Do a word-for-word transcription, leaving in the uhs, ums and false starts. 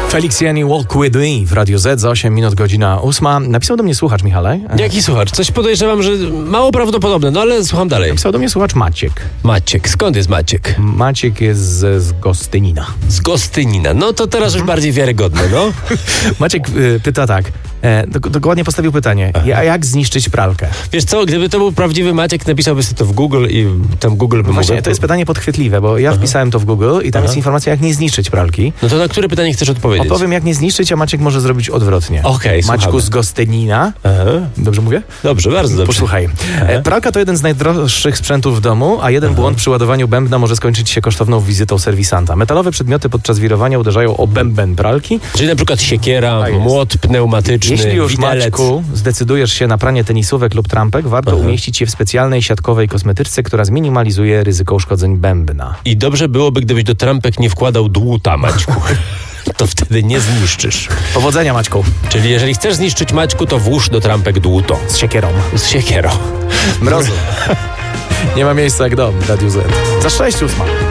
Felix Jan i Walk With Me w Radio Z za osiem minut, godzina ósma. Napisał do mnie słuchacz, Michale. Jaki słuchacz? Coś podejrzewam, że mało prawdopodobne, no ale słucham dalej. Napisał do mnie słuchacz Maciek. Maciek. Skąd jest Maciek? Maciek jest z, z Gostynina. Z Gostynina. No to teraz już bardziej wiarygodne, no. Maciek y, pyta tak, e, dok- dokładnie postawił pytanie, ja, jak zniszczyć pralkę? Wiesz co, gdyby to był prawdziwy Maciek, napisałby sobie to w Google i tam Google by Właśnie, mógł... to jest pytanie podchwytliwe, bo ja wpisałem to w Google i tam Aha. jest informacja, jak nie zniszczyć pralki. No to na które pytanie chcesz odpowiedzieć? Opowiem, jak nie zniszczyć, a Maciek może zrobić odwrotnie. Okej, Maćku słuchamy. z Gostynina. Aha. Dobrze mówię? Dobrze, bardzo dobrze. Posłuchaj. E, Pralka to jeden z najdroższych sprzętów w domu, a jeden błąd przy ładowaniu bębna może skończyć się kosztowną wizytą serwisanta. Metalowe przedmioty podczas wirowania uderzają o bęben pralki. Czyli na przykład siekiera, Tak jest. młot pneumatyczny, Jeśli już, widelec. Maćku, zdecydujesz się na pranie tenisówek lub trampek, warto Aha. umieścić je w specjalnej siatkowej kosmetyczce, która zminimalizuje ryzyko uszkodzeń bębna. I dobrze byłoby, gdybyś do trampek nie wkładał dłuta, Maćku. To wtedy nie zniszczysz. Powodzenia, Maćku. Czyli jeżeli chcesz zniszczyć, Maćku, to włóż do trampek dłuto. Z siekierą. Z siekierą. Mrozu. Nie ma miejsca jak dom, Radio Z. Za sześć ósma.